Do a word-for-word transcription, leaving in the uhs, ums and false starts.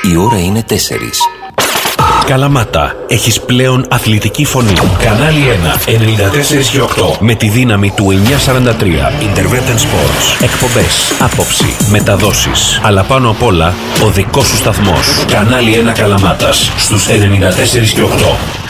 Η ώρα είναι τέσσερις. Καλαμάτα, έχεις πλέον αθλητική φωνή. Κανάλι ένα, ενενήντα τέσσερα και οκτώ. Με τη δύναμη του εννιακόσια σαράντα τρία. Intervertent Sports. Εκπομπές, άποψη, μεταδόσεις. Αλλά πάνω απ' όλα, ο δικός σου σταθμός. Κανάλι ένα Καλαμάτας. Στους ενενήντα τέσσερα και οκτώ.